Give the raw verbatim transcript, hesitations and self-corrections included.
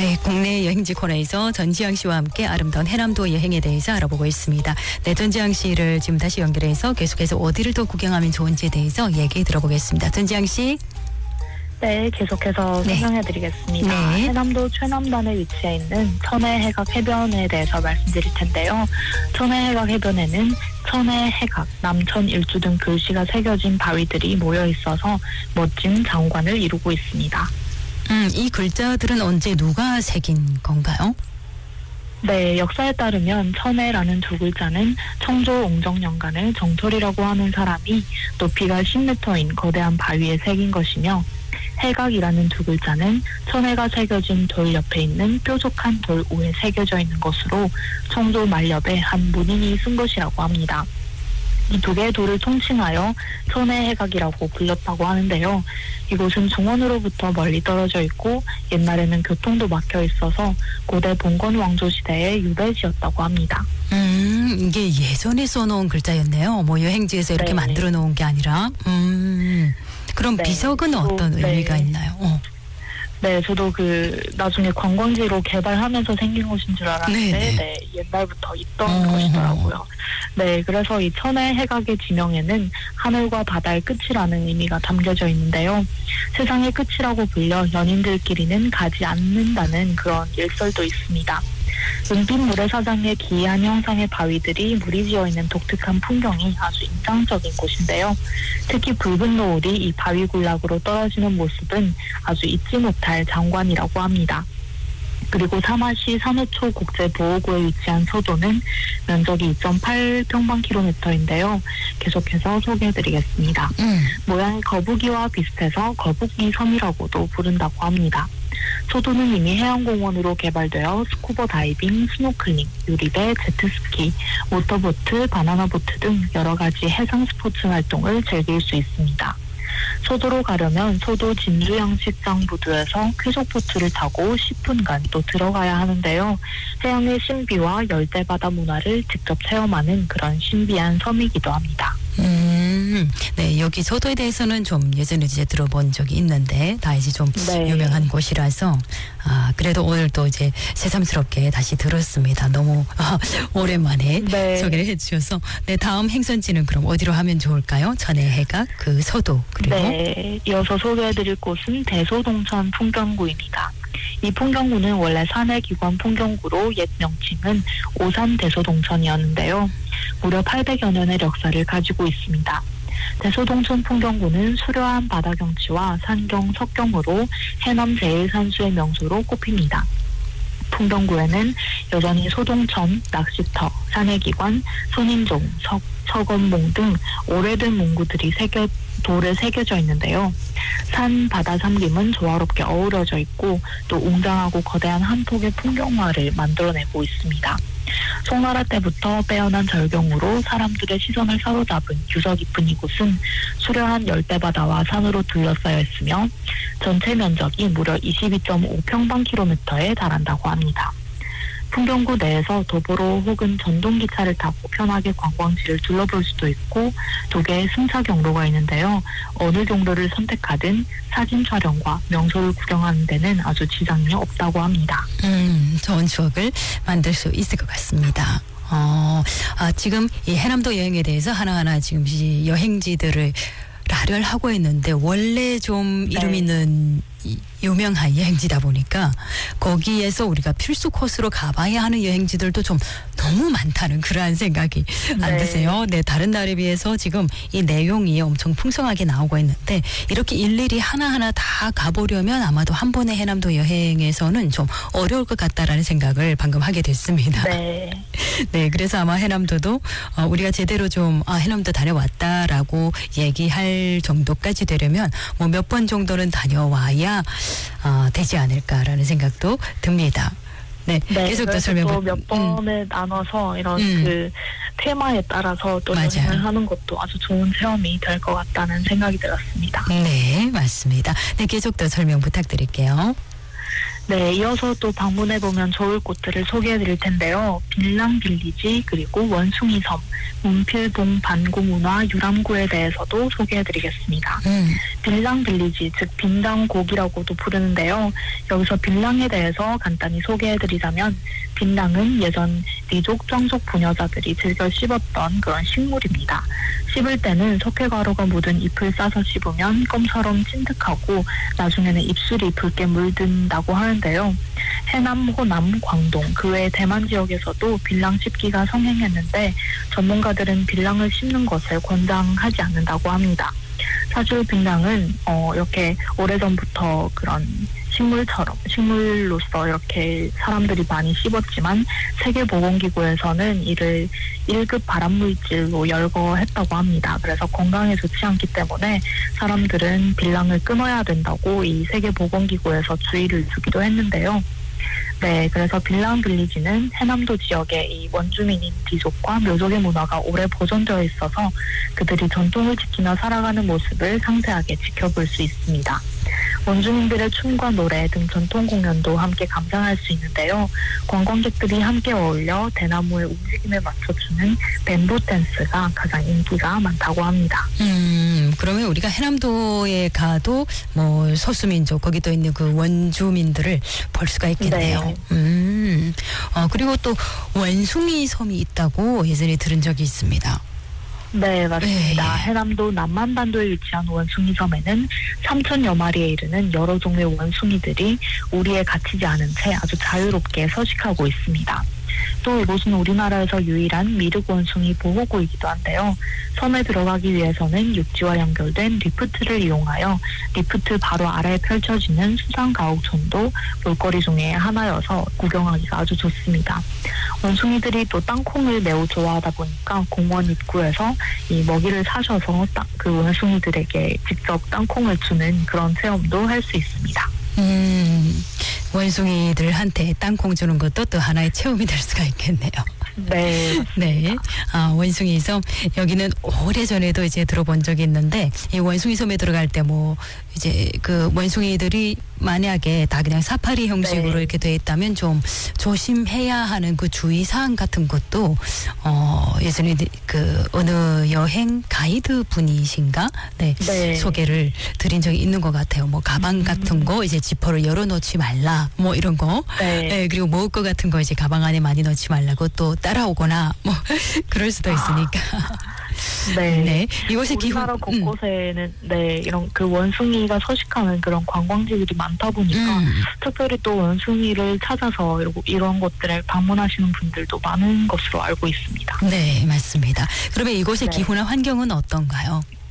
네, 국내 여행지 코너에서 전지향 씨와 함께 아름다운 해남도 여행에 대해서 알아보고 있습니다. 네, 전지향 씨를 지금 다시 연결해서 계속해서 어디를 더 구경하면 좋은지에 대해서 얘기 들어보겠습니다. 전지향 씨. 네, 계속해서 네. 설명해드리겠습니다. 네. 해남도 최남단에 위치해 있는 천혜해각 해변에 대해서 말씀드릴 텐데요. 천혜해각 해변에는 천혜, 해각, 남천, 일주 등 글씨가 새겨진 바위들이 모여 있어서 멋진 장관을 이루고 있습니다. 음, 이 글자들은 언제 누가 새긴 건가요? 네, 역사에 따르면 천혜라는 두 글자는 청조 옹정년간을 정철이라고 하는 사람이 높이가 십 미터인 거대한 바위에 새긴 것이며, 해각이라는 두 글자는 천혜가 새겨진 돌 옆에 있는 뾰족한 돌 위에 새겨져 있는 것으로 청조 말엽에 한 문인이 쓴 것이라고 합니다. 이 두 개의 돌을 통칭하여 천혜해각이라고 불렸다고 하는데요. 이곳은 중원으로부터 멀리 떨어져 있고 옛날에는 교통도 막혀 있어서 고대 봉건 왕조 시대의 유배지였다고 합니다. 음, 이게 예전에 써놓은 글자였네요. 뭐 여행지에서 이렇게 네. 만들어 놓은 게 아니라. 음, 그럼 네. 비석은 또, 어떤 네. 의미가 있나요? 어. 네, 저도 그 나중에 관광지로 개발하면서 생긴 곳인 줄 알았는데 네네. 네, 옛날부터 있던 어. 곳이더라고요. 네, 그래서 이 천혜해각의 지명에는 하늘과 바다의 끝이라는 의미가 담겨져 있는데요. 세상의 끝이라고 불려 연인들끼리는 가지 않는다는 그런 일설도 있습니다. 은빛 모래사장의 기이한 형상의 바위들이 무리지어 있는 독특한 풍경이 아주 인상적인 곳인데요. 특히 붉은 노을이 이 바위 군락으로 떨어지는 모습은 아주 잊지 못할 장관이라고 합니다. 그리고 사마시 산호초 국제보호구에 위치한 소도는 면적이 이 점 팔 평방킬로미터인데요. 계속해서 소개해드리겠습니다. 음. 모양이 거북이와 비슷해서 거북이 섬이라고도 부른다고 합니다. 소도는 이미 해양공원으로 개발되어 스쿠버 다이빙, 스노클링, 유리배, 제트스키, 모터보트, 바나나보트 등 여러 가지 해상 스포츠 활동을 즐길 수 있습니다. 소도로 가려면 소도 진주양식장부두에서 쾌속보트를 타고 십 분간 또 들어가야 하는데요. 해양의 신비와 열대바다 문화를 직접 체험하는 그런 신비한 섬이기도 합니다. 음, 네, 여기 소도에 대해서는 좀 예전에 이제 들어본 적이 있는데, 다 이제 좀 네. 유명한 곳이라서, 아, 그래도 오늘 또 이제 새삼스럽게 다시 들었습니다. 너무, 아, 오랜만에 네. 소개를 해주셔서. 네, 다음 행선지는 그럼 어디로 하면 좋을까요? 천혜해각, 그 소도, 그리고. 네, 이어서 소개해드릴 곳은 대소동천 풍경구입니다. 이 풍경구는 원래 산해기관 풍경구로 옛 명칭은 오산 대소동천이었는데요. 무려 팔백여 년의 역사를 가지고 있습니다. 대소동천 풍경구는 수려한 바다 경치와 산경, 석경으로 해남 제일산수의 명소로 꼽힙니다. 풍경구에는 여전히 소동천, 낚시터, 산해기관, 손인종, 석, 석원봉 등 오래된 문구들이 새겨, 돌에 새겨져 있는데요. 산, 바다, 삼김은 조화롭게 어우러져 있고 또 웅장하고 거대한 한 폭의 풍경화를 만들어내고 있습니다. 송나라 때부터 빼어난 절경으로 사람들의 시선을 사로잡은 유서 깊은 이곳은 수려한 열대바다와 산으로 둘러싸여 있으며 전체 면적이 무려 이십이 점 오 평방킬로미터에 달한다고 합니다. 풍경구 내에서 도보로 혹은 전동기차를 타고 편하게 관광지를 둘러볼 수도 있고 두 개의 승차 경로가 있는데요. 어느 경로를 선택하든 사진 촬영과 명소를 구경하는 데는 아주 지장이 없다고 합니다. 음, 좋은 추억을 만들 수 있을 것 같습니다. 어, 아, 지금 이 해남도 여행에 대해서 하나하나 지금 이 여행지들을 나열하고 있는데 원래 좀 이름 네. 있는 이 유명한 여행지다 보니까 거기에서 우리가 필수 코스로 가봐야 하는 여행지들도 좀 너무 많다는 그러한 생각이 안 네. 드세요? 네, 다른 날에 비해서 지금 이 내용이 엄청 풍성하게 나오고 있는데 이렇게 일일이 하나하나 다 가보려면 아마도 한 번의 해남도 여행에서는 좀 어려울 것 같다라는 생각을 방금 하게 됐습니다. 네. 네, 그래서 아마 해남도도 어, 우리가 제대로 좀 아, 해남도 다녀왔다라고 얘기할 정도까지 되려면 뭐 몇 번 정도는 다녀와야 어, 되지 않을까라는 생각도 듭니다. 네, 네, 계속 또 그래서 설명. 또 몇 번에 나눠서 이런 음. 그 테마에 따라서 또 맞아요. 여행을 하는 것도 아주 좋은 체험이 될 것 같다는 생각이 들었습니다. 네, 맞습니다. 네, 계속 또 설명 부탁드릴게요. 네, 이어서 또 방문해보면 좋을 곳들을 소개해드릴 텐데요. 빌랑 빌리지, 그리고 원숭이 섬, 문필봉 반구문화 유람구에 대해서도 소개해드리겠습니다. 음. 빌랑 빌리지, 즉 빈당곡이라고도 부르는데요. 여기서 빌랑에 대해서 간단히 소개해드리자면, 빈당은 예전 리족 정속 부녀자들이 즐겨 씹었던 그런 식물입니다. 씹을 때는 석회가루가 묻은 잎을 싸서 씹으면 껌처럼 찐득하고 나중에는 입술이 붉게 물든다고 하는데요. 해남, 호남, 광동, 그 외 대만 지역에서도 빌랑 씹기가 성행했는데 전문가들은 빌랑을 씹는 것을 권장하지 않는다고 합니다. 사실 빌랑은 어, 이렇게 오래전부터 그런 식물처럼 식물로서 이렇게 사람들이 많이 씹었지만 세계보건기구에서는 이를 일 급 발암물질로 열거했다고 합니다. 그래서 건강에 좋지 않기 때문에 사람들은 빌랑을 끊어야 된다고 이 세계보건기구에서 주의를 주기도 했는데요. 네, 그래서 빌랑 빌리지는 해남도 지역의 이 원주민인 디족과 묘족의 문화가 오래 보존되어 있어서 그들이 전통을 지키며 살아가는 모습을 상세하게 지켜볼 수 있습니다. 원주민들의 춤과 노래 등 전통 공연도 함께 감상할 수 있는데요. 관광객들이 함께 어울려 대나무의 움직임에 맞춰주는 뱀보 댄스가 가장 인기가 많다고 합니다. 음, 그러면 우리가 해남도에 가도 뭐 소수민족 거기도 있는 그 원주민들을 볼 수가 있겠네요. 네. 음, 어, 그리고 또 원숭이 섬이 있다고 예전에 들은 적이 있습니다. 네, 맞습니다. 네. 해남도 남만반도에 위치한 원숭이 섬에는 삼천여 마리에 이르는 여러 종류의 원숭이들이 우리에 갇히지 않은 채 아주 자유롭게 서식하고 있습니다. 또 이곳은 우리나라에서 유일한 미륵 원숭이 보호구이기도 한데요. 섬에 들어가기 위해서는 육지와 연결된 리프트를 이용하여 리프트 바로 아래에 펼쳐지는 수상가옥천도 볼거리 중에 하나여서 구경하기가 아주 좋습니다. 원숭이들이 또 땅콩을 매우 좋아하다 보니까 공원 입구에서 이 먹이를 사셔서 땅, 그 원숭이들에게 직접 땅콩을 주는 그런 체험도 할 수 있습니다. 음, 원숭이들한테 땅콩 주는 것도 또 하나의 체험이 될 수가 있겠네요. 네. 네. 아, 원숭이 섬. 여기는 오래전에도 이제 들어본 적이 있는데, 이 원숭이 섬에 들어갈 때 뭐, 이제 그 원숭이들이 만약에 다 그냥 사파리 형식으로 네. 이렇게 돼 있다면 좀 조심해야 하는 그 주의사항 같은 것도, 어, 예전에 그 어느 여행 가이드 분이신가? 네. 네. 소개를 드린 적이 있는 것 같아요. 뭐, 가방 같은 거 이제 지퍼를 열어놓지 말라. 뭐 이런 거. 네. 네, 그리고 먹을 것 같은 거 이제 가방 안에 많이 넣지 말라고 또 따라오거나 뭐 그럴 수도 있으니까. 네. 네. 이곳의 우리나라 기후. 곳곳에는 음. 네 이런 그 원숭이가 서식하는 그런 관광지들이 많다 보니까 음. 특별히 또 원숭이를 찾아서 이런, 이런 곳들을 방문하시는 분들도 많은 것으로 알고 있습니다. 네, 맞습니다. 그러면 이곳의 네. 기후나 환경은 어떤가요?